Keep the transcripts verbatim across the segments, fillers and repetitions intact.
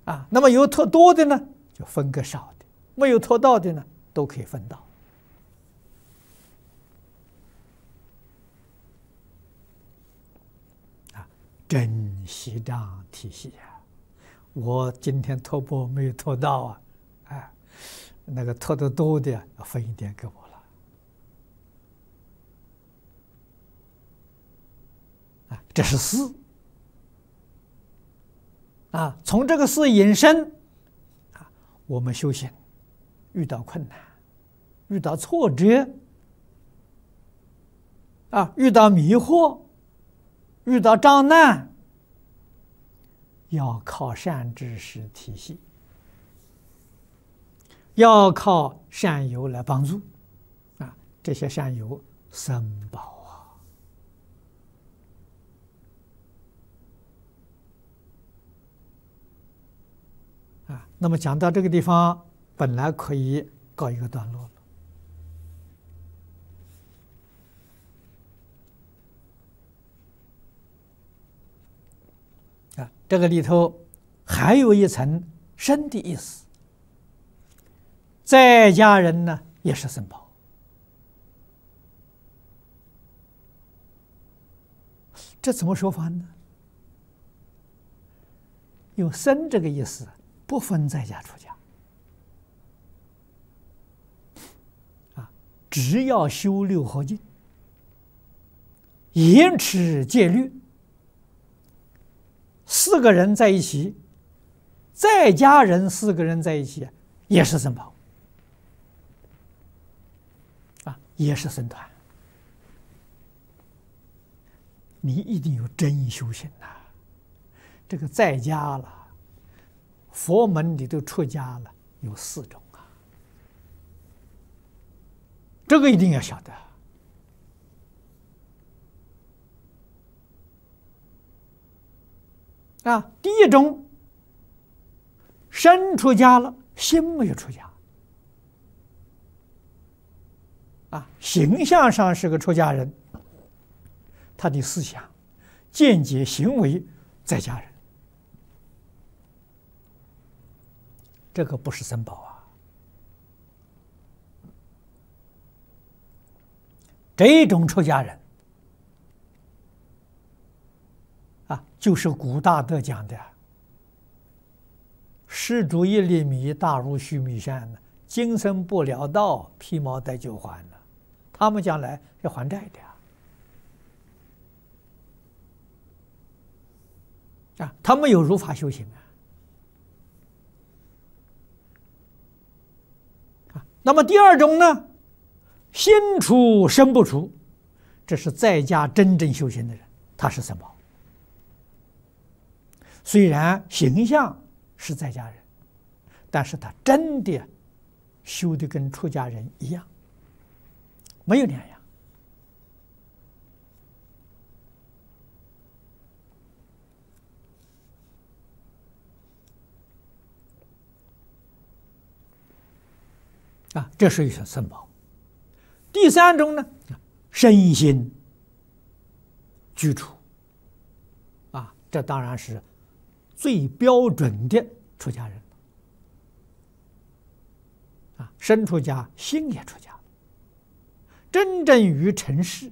啊。那么有托多的呢，就分个少的；没有托到的呢，都可以分到。啊，珍惜章体系啊！我今天托钵没有托到啊，哎，那个托得多的要分一点给我了。啊，这是四。啊，从这个四引申，啊，我们修行遇到困难，遇到挫折，啊，遇到迷惑，遇到障难，要靠善知识体系，要靠善友来帮助，啊，这些善友僧宝啊，啊，那么讲到这个地方，本来可以告一个段落了。啊，这个里头还有一层深的意思。在家人呢也是僧宝，这怎么说法呢？有僧这个意思，不分在家出家，啊，只要修六合敬，严持戒律。四个人在一起，在家人四个人在一起也是僧宝，啊，也是僧团。你一定有真修行呐！这个在家了，佛门里头出家了有四种啊，这个一定要晓得。啊，第一种，身出家了，心没有出家，啊，形象上是个出家人，他的思想、见解、行为在家人，这个不是僧宝啊。这种出家人，啊，就是古大德讲的“施主一粒米，大如须弥山”呢，今生不了道，披毛戴就还了。他们将来要还债的啊！啊，他们有如法修行啊。啊，那么第二种呢，心出身不出，这是在家真正修行的人，他是僧宝。虽然形象是在家人，但是他真的修的跟出家人一样，没有两样。啊，这是一种僧宝。第三种呢，身心居处，啊，这当然是最标准的出家人啊，身出家，心也出家，真正于尘世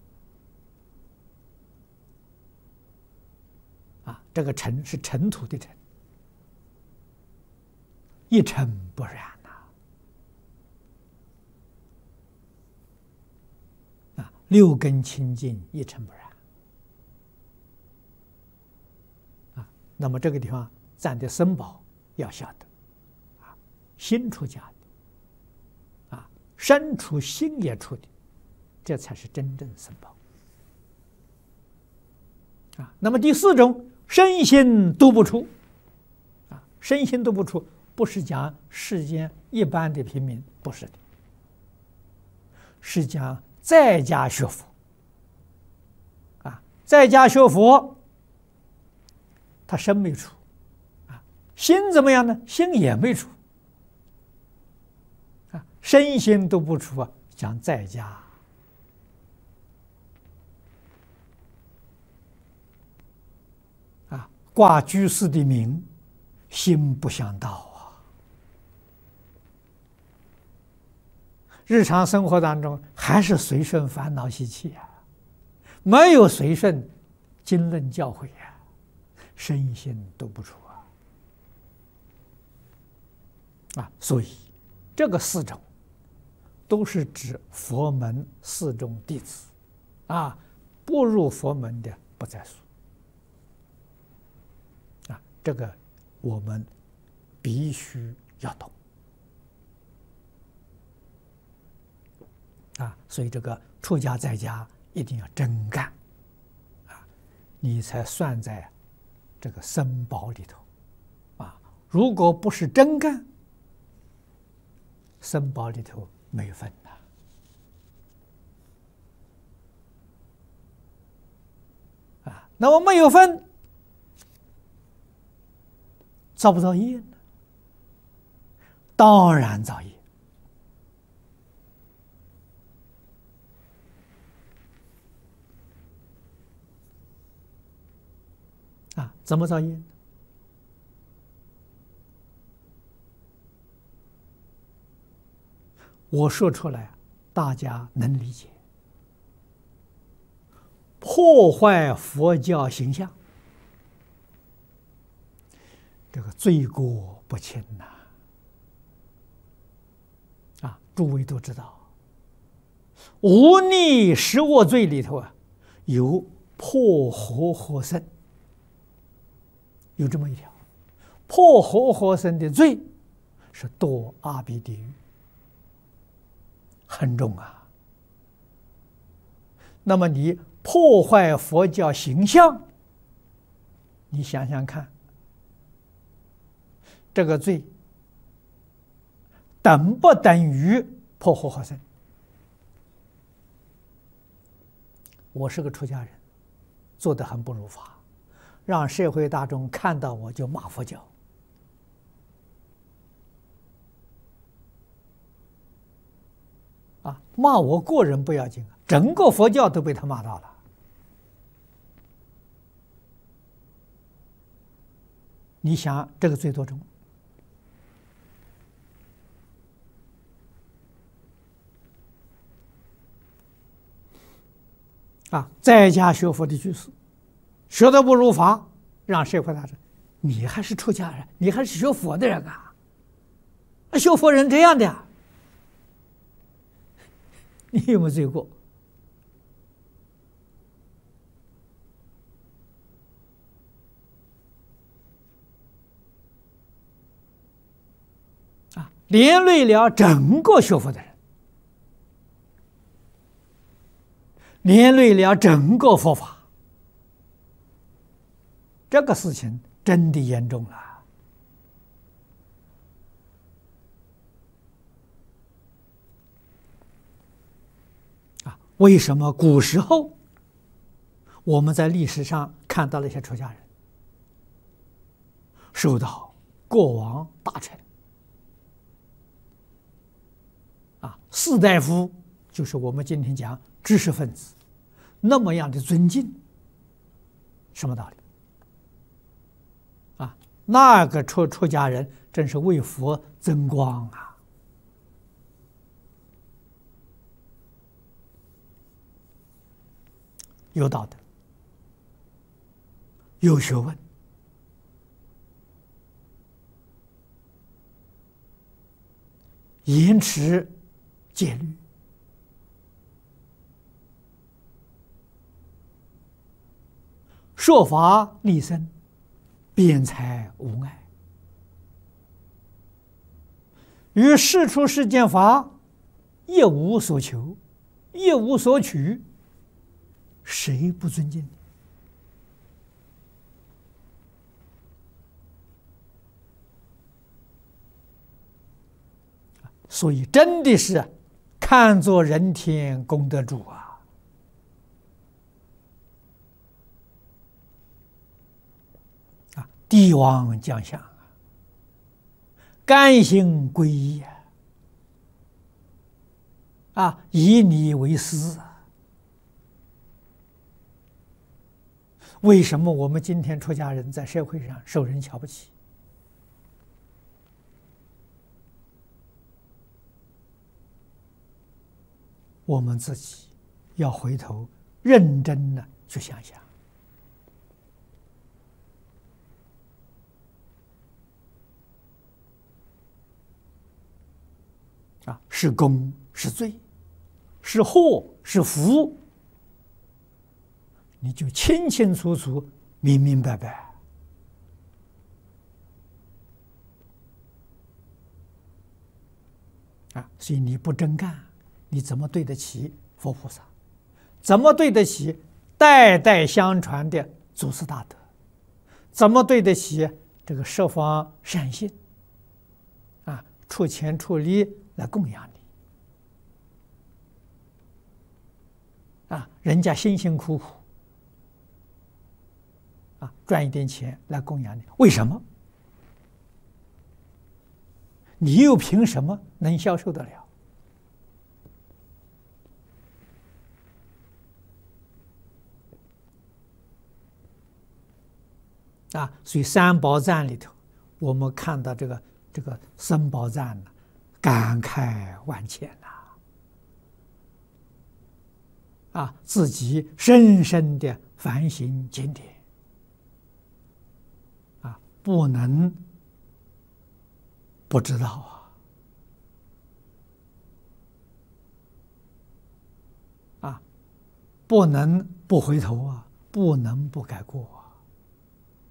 啊，这个尘是尘土的尘，一尘不染呐、啊，啊，六根清净，一尘不染。那么这个地方占的僧宝要晓得，啊，心出家的，啊，身出心也出的，这才是真正僧宝。啊，那么第四种，身心都不出，啊，身心都不出，不是讲世间一般的平民，不是的，是讲在家学佛，啊，在家学佛。他身没出，啊，心怎么样呢？心也没出，啊，身心都不出啊，讲在家，啊，挂居士的名， 心不向道啊！日常生活当中还是随顺烦恼习气啊，没有随顺经论教诲啊，身心都不出啊！啊，所以这个四种都是指佛门四众弟子啊，不入佛门的不在数啊，这个我们必须要懂啊，所以这个出家在家一定要真干啊，你才算在这个僧宝里头啊。如果不是真干，僧宝里头没分的啊。那么没有分，造不造业呢？当然造业啊！怎么造业呢？我说出来，大家能理解。破坏佛教形象，这个罪过不轻呐！啊，诸位都知道，无逆十恶罪里头啊，有破活活僧，有这么一条。破活活僧的罪是堕阿鼻地狱，很重啊。那么你破坏佛教形象，你想想看，这个罪等不等于破活活僧？我是个出家人，做得很不如法，让社会大众看到我就骂佛教。啊，骂我个人不要紧，整个佛教都被他骂到了。你想这个罪多重？啊，在家学佛的居士，学得不如法，让社会大众，你还是出家人，你还是学佛的人啊？学佛人这样的呀？你有没有罪过？啊，连累了整个学佛的人，连累了整个佛法，这个事情真的严重了。啊，为什么古时候我们在历史上看到了一些出家人受到国王大臣啊士大夫，就是我们今天讲知识分子那么样的尊敬？什么道理啊？那个出出家人真是为佛增光啊！有道德，有学问，严持戒律，说法利生，辩才无碍，于世出世间法一无所求，一无所取，谁不尊敬？所以真的是看作人天功德主啊！啊，帝王将相啊，甘心皈依啊！啊，以你为师啊！为什么我们今天出家人在社会上受人瞧不起？ 我们自己要回头认真的去想想。啊，是功是罪，是祸是福，你就清清楚楚、明明白白。啊，所以你不真干，你怎么对得起佛菩萨？怎么对得起代代相传的祖师大德？怎么对得起这个十方善信？啊，出钱出力来供养你。啊，人家辛辛苦苦啊赚一点钱来供养你，为什么？你又凭什么能消受得了？啊，所以三宝赞里头，我们看到这个这个僧宝赞呢，感慨万千呐！啊，自己深深的反省经典，啊，不能不知道啊，啊，不能不回头啊，不能不改过啊。